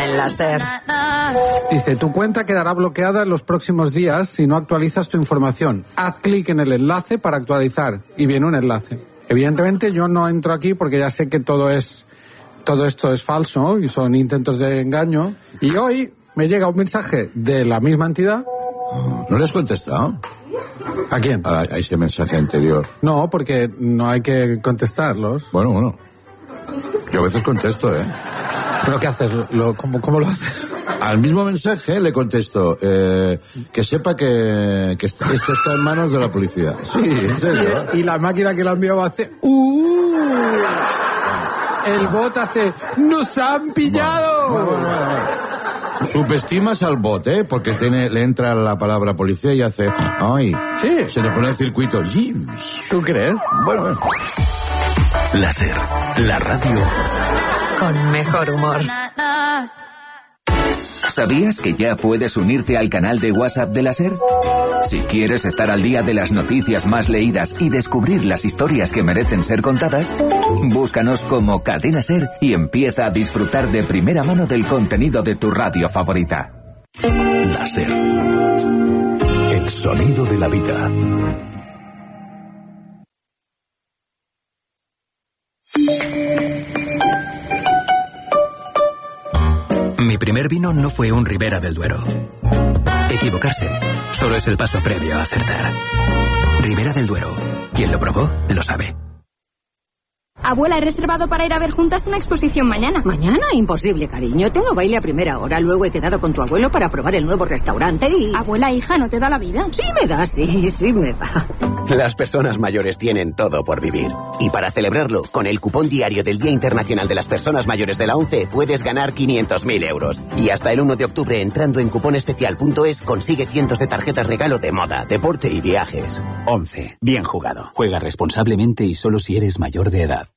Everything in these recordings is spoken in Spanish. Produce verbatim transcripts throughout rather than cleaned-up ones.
en la SER. Dice, tu cuenta quedará bloqueada en los próximos días si no actualizas tu información. Haz clic en el enlace para actualizar y viene un enlace. Evidentemente yo no entro aquí porque ya sé que todo es todo esto es falso y son intentos de engaño. Y hoy me llega un mensaje de la misma entidad. ¿No le has contestado? ¿A quién? A, a ese mensaje anterior. No, porque no hay que contestarlos. Bueno, bueno. Yo a veces contesto, ¿eh? ¿Pero qué haces? Lo, ¿cómo, ¿Cómo lo haces? Al mismo mensaje le contesto, eh, que sepa que, que esto está en manos de la policía. Sí, en serio. Y, y la máquina que lo enviaba hace... ¡Uh! El bot hace... ¡Nos han pillado! Bueno, bueno, bueno, bueno. Subestimas al bot, ¿eh? Porque tiene, le entra la palabra policía y hace... ¡Ay! Sí. Se le pone el circuito. ¿Tú crees? Bueno, bueno. La SER, la radio con mejor humor. ¿Sabías que ya puedes unirte al canal de WhatsApp de la SER? Si quieres estar al día de las noticias más leídas y descubrir las historias que merecen ser contadas, búscanos como Cadena SER y empieza a disfrutar de primera mano del contenido de tu radio favorita. La SER, el sonido de la vida. Mi primer vino no fue un Ribera del Duero. Equivocarse solo es el paso previo a acertar. Ribera del Duero. Quien lo probó, lo sabe. Abuela, he reservado para ir a ver juntas una exposición mañana. ¿Mañana? Imposible, cariño. Tengo baile a primera hora. Luego he quedado con tu abuelo para probar el nuevo restaurante y... Abuela, hija, ¿no te da la vida? Sí me da, sí, sí me da. Las personas mayores tienen todo por vivir. Y para celebrarlo, con el cupón diario del Día Internacional de las Personas Mayores de la ONCE, puedes ganar quinientos mil euros. Y hasta el uno de octubre, entrando en cuponespecial punto es, consigue cientos de tarjetas regalo de moda, deporte y viajes. ONCE. Bien jugado. Juega responsablemente y solo si eres mayor de edad.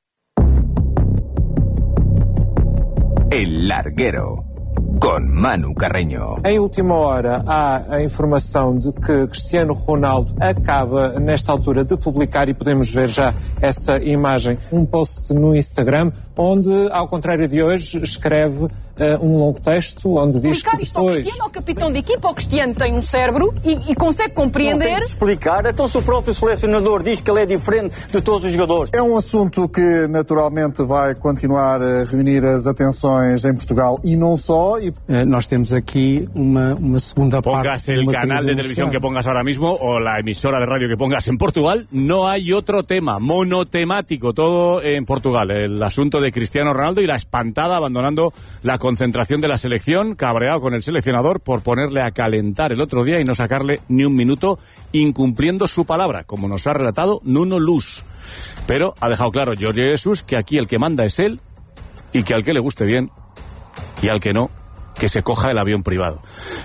El Larguero, con Manu Carreño. Em última hora há a informação de que Cristiano Ronaldo acaba nesta altura de publicar, e podemos ver já essa imagem, um post no Instagram, onde, ao contrário de hoje, escreve uh, um longo texto onde diz explicar que isto ao depois... Cristiano, ao capitão de equipa. O Cristiano tem um cérebro e, e consegue compreender... Não tem que explicar, então se o próprio selecionador diz que ele é diferente de todos os jogadores. É um assunto que naturalmente vai continuar a reunir as atenções em Portugal e não só. E... Eh, nós temos aquí uma, uma segunda parte... Pongas el canal de televisión que pongas ahora mismo o la emisora de radio que pongas en Portugal, no hay otro tema, monotemático, todo en Portugal. El asunto de Cristiano Ronaldo y la espantada abandonando la concentración de la selección, cabreado con el seleccionador por ponerle a calentar el otro día y no sacarle ni un minuto, incumpliendo su palabra, como nos ha relatado Nuno Luz. Pero ha dejado claro Jorge Jesús que aquí el que manda es él y que al que le guste bien y al que no, que se coja el avión privado.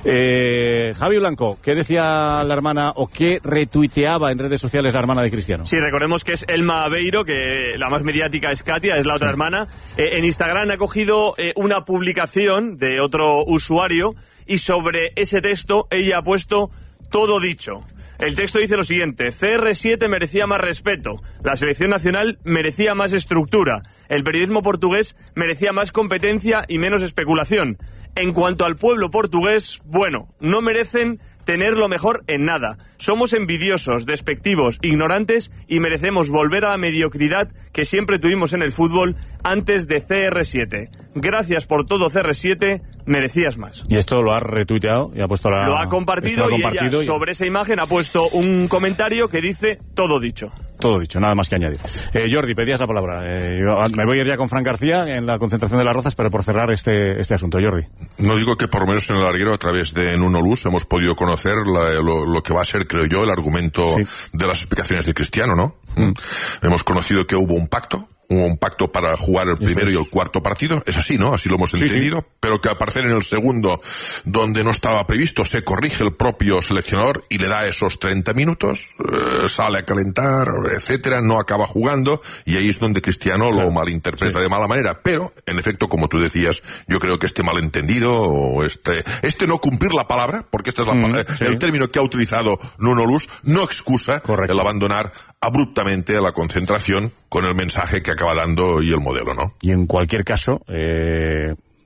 Eh, Javi Blanco, ¿qué decía la hermana o qué retuiteaba en redes sociales la hermana de Cristiano? Sí, recordemos que es Elma Aveiro, que la más mediática es Katia, es la otra sí. hermana. Eh, en Instagram ha cogido eh, una publicación de otro usuario y sobre ese texto ella ha puesto todo dicho. El texto dice lo siguiente: C R siete merecía más respeto, la selección nacional merecía más estructura, el periodismo portugués merecía más competencia y menos especulación. En cuanto al pueblo portugués, bueno, no merecen tener lo mejor en nada. Somos envidiosos, despectivos, ignorantes y merecemos volver a la mediocridad que siempre tuvimos en el fútbol antes de C R siete. Gracias por todo, C R siete, merecías más. Y esto lo ha retuiteado y ha puesto la... Lo ha compartido, lo ha y compartido ella y... sobre esa imagen ha puesto un comentario que dice todo dicho. Todo dicho, nada más que añadir. Eh, Jordi, pedías la palabra. Eh, yo me voy a ir ya con Fran García en la concentración de las Rozas, pero por cerrar este, este asunto. Jordi. No digo que por lo menos en el larguero, a través de Nuno Luz, hemos podido conocer la, lo, lo que va a ser, creo yo, el argumento sí. de las explicaciones de Cristiano, ¿no? Mm. Hemos conocido que hubo un pacto. Un pacto para jugar el primero y el cuarto partido, es así, ¿no? Así lo hemos entendido, sí, sí. Pero que al parecer en el segundo, donde no estaba previsto, se corrige el propio seleccionador y le da esos treinta minutos, eh, sale a calentar, etcétera, no acaba jugando, y ahí es donde Cristiano claro. lo malinterpreta sí. de mala manera, pero, en efecto, como tú decías, yo creo que este malentendido, o este, este no cumplir la palabra, porque este es la, mm, sí. el término que ha utilizado Nuno Luz, no excusa Correcto. el abandonar abruptamente a la concentración con el mensaje que acaba dando y el modelo, ¿no? Y en cualquier caso, eh,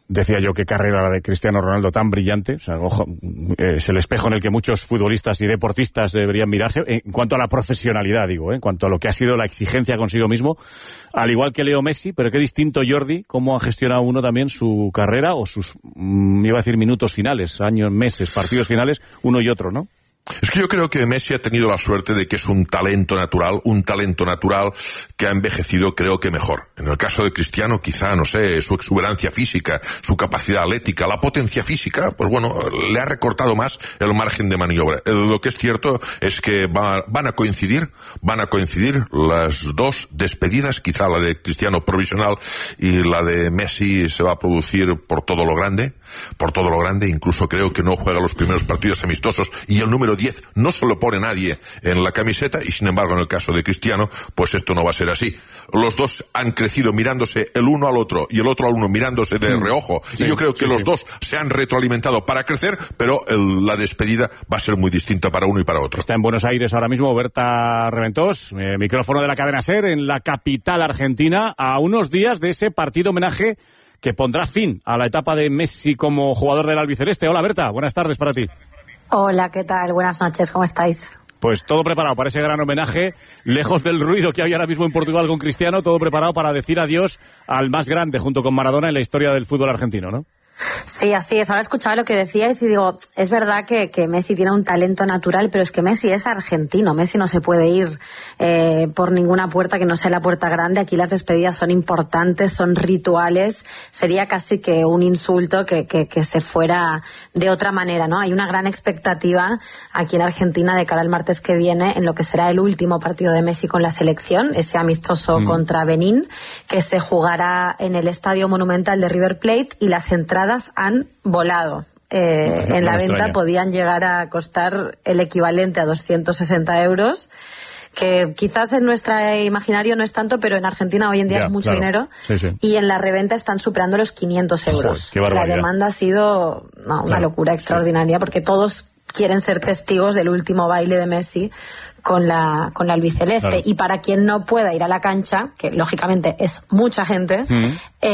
decía yo qué carrera la de Cristiano Ronaldo tan brillante, o sea, ojo, es el espejo en el que muchos futbolistas y deportistas deberían mirarse, en cuanto a la profesionalidad, digo, ¿eh? En cuanto a lo que ha sido la exigencia consigo mismo, al igual que Leo Messi, pero qué distinto, Jordi, cómo ha gestionado uno también su carrera o sus, mmm, iba a decir minutos finales, años, meses, partidos finales, uno y otro, ¿no? Es que yo creo que Messi ha tenido la suerte de que es un talento natural, un talento natural que ha envejecido, creo que mejor. En el caso de Cristiano, quizá, no sé, su exuberancia física, su capacidad atlética, la potencia física, pues bueno, le ha recortado más el margen de maniobra. Lo que es cierto es que va, van a coincidir, van a coincidir las dos despedidas, quizá la de Cristiano provisional y la de Messi se va a producir por todo lo grande, por todo lo grande, incluso creo que no juega los primeros partidos amistosos y el número diez no se lo pone nadie en la camiseta y sin embargo en el caso de Cristiano pues esto no va a ser así. Los dos han crecido mirándose el uno al otro y el otro al uno mirándose de reojo sí, y yo creo que sí, los sí. dos se han retroalimentado para crecer, pero el, la despedida va a ser muy distinta para uno y para otro. Está en Buenos Aires ahora mismo Berta Reventós, eh, micrófono de la cadena SER en la capital argentina, a unos días de ese partido homenaje que pondrá fin a la etapa de Messi como jugador del albiceleste. Hola Berta, buenas tardes para ti. Hola, ¿qué tal? Buenas noches, ¿cómo estáis? Pues todo preparado para ese gran homenaje, lejos del ruido que hay ahora mismo en Portugal con Cristiano, todo preparado para decir adiós al más grande junto con Maradona en la historia del fútbol argentino, ¿no? Sí, así es. Ahora escuchaba lo que decíais y digo, es verdad que, que Messi tiene un talento natural, pero es que Messi es argentino. Messi no se puede ir eh, por ninguna puerta que no sea la puerta grande. Aquí las despedidas son importantes, son rituales. Sería casi que un insulto que, que, que se fuera de otra manera, ¿no? Hay una gran expectativa aquí en Argentina de cara al martes que viene en lo que será el último partido de Messi con la selección, ese amistoso mm. contra Benín, que se jugará en el Estadio Monumental de River Plate y las entradas han volado. Eh, no, en la venta extraña. Podían llegar a costar el equivalente a doscientos sesenta euros, que quizás en nuestro imaginario no es tanto, pero en Argentina hoy en día ya, es mucho claro. dinero. Sí, sí. Y en la reventa están superando los quinientos euros. Joder, la demanda ha sido no, una claro. locura extraordinaria, porque todos quieren ser testigos del último baile de Messi con la con la albiceleste. Claro. Y para quien no pueda ir a la cancha, que lógicamente es mucha gente, uh-huh.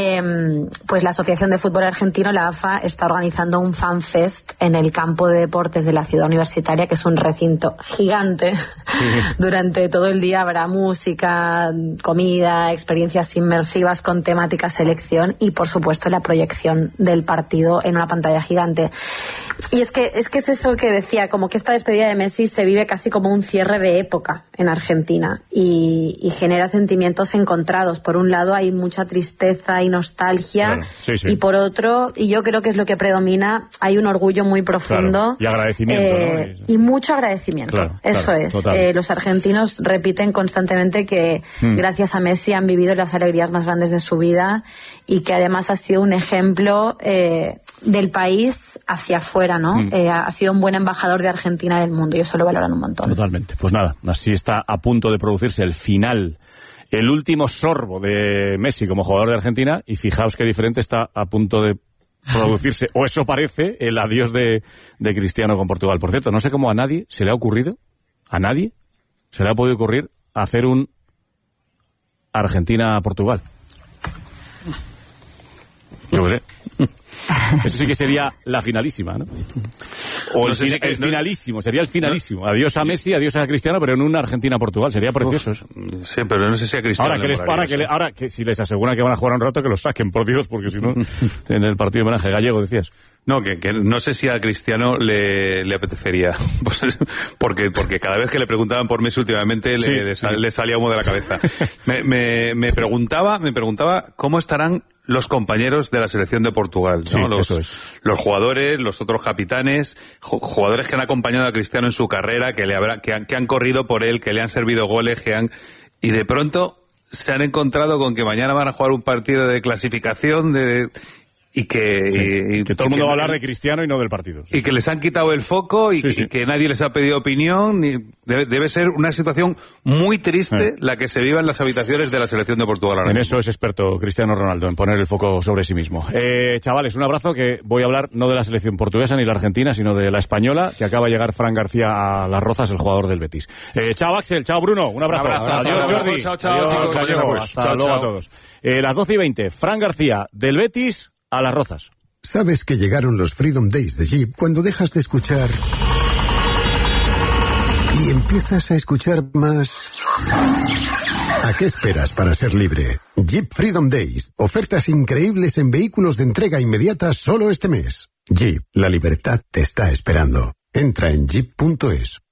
eh, pues la Asociación de Fútbol Argentino, la A F A, está organizando un fanfest en el campo de deportes de la ciudad universitaria, que es un recinto gigante. Uh-huh. Durante todo el día habrá música, comida, experiencias inmersivas con temática selección y por supuesto la proyección del partido en una pantalla gigante. Y es que es que es eso que decía, como que esta despedida de Messi se vive casi como un cierre de época en Argentina y, y genera sentimientos encontrados. Por un lado hay mucha tristeza y nostalgia, claro, sí, sí. y por otro, y yo creo que es lo que predomina, hay un orgullo muy profundo, claro, y agradecimiento, eh, ¿no? y mucho agradecimiento, claro, eso claro, es. Eh, los argentinos repiten constantemente que mm. gracias a Messi han vivido las alegrías más grandes de su vida y que además ha sido un ejemplo eh, del país hacia afuera, ¿no? Mm. Eh, ha sido un buen embajador de Argentina en el mundo y eso lo valoran un montón. Totalmente. Pues nada, así está a punto de producirse el final, el último sorbo de Messi como jugador de Argentina, y fijaos qué diferente está a punto de producirse, o eso parece, el adiós de, de Cristiano con Portugal. Por cierto, no sé cómo a nadie se le ha ocurrido, a nadie se le ha podido ocurrir hacer un Argentina-Portugal. Yo qué sé. Eso sí que sería la finalísima, ¿no? O no el, si el no, finalísimo, sería el finalísimo. Adiós a Messi, adiós a Cristiano, pero en una Argentina-Portugal. Sería precioso eso. Sí, pero no sé si a Cristiano. Ahora que, les, ahora, que le, ahora que si les aseguran que van a jugar un rato, que los saquen, por Dios, porque si no, en el partido de homenaje gallego, decías. No, que, que no sé si a Cristiano le, le apetecería. porque, porque cada vez que le preguntaban por Messi últimamente, sí, le, le, sal, sí. le salía humo de la cabeza. me, me, me preguntaba, me preguntaba cómo estarán los compañeros de la selección de Portugal, ¿no? Sí, los, eso es. los jugadores, los otros capitanes, jugadores que han acompañado a Cristiano en su carrera, que le habrá, que han, que han corrido por él, que le han servido goles, que han, y de pronto se han encontrado con que mañana van a jugar un partido de clasificación de, y que, sí, y, que todo el mundo va a hablar de Cristiano y no del partido. Sí. Y que les han quitado el foco y, sí, que, sí. y que nadie les ha pedido opinión. Y debe, debe ser una situación muy triste sí. la que se viva en las habitaciones de la selección de Portugal. En eso es experto Cristiano Ronaldo, en poner el foco sobre sí mismo. Eh, chavales, un abrazo, que voy a hablar no de la selección portuguesa ni la argentina, sino de la española, que acaba de llegar Fran García a Las Rozas, el jugador del Betis. Eh, chao Axel, chao Bruno, un abrazo. Un abrazo. Adiós chao, Jordi. Chao, chao, Adiós, chicos. Gallego. Hasta chao, luego chao. A todos. Eh, las doce y veinte, Fran García del Betis a las Rozas. Sabes que llegaron los Freedom Days de Jeep cuando dejas de escuchar y empiezas a escuchar más. ¿A qué esperas para ser libre? Jeep Freedom Days. Ofertas increíbles en vehículos de entrega inmediata solo este mes. Jeep, la libertad te está esperando. Entra en jeep punto es.